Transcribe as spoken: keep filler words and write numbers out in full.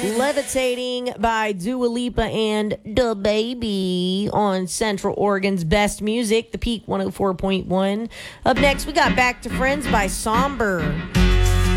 Levitating by Dua Lipa and Da Baby on Central Oregon's best music, the Peak one oh four point one. Up next, we got Back to Friends by Somber.